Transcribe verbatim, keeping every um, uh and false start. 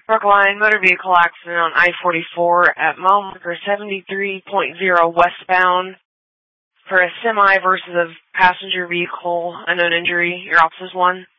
Brookline motor vehicle accident on I forty-four at mile marker seventy-three point zero westbound for a semi versus a passenger vehicle, unknown injury. Your officers one.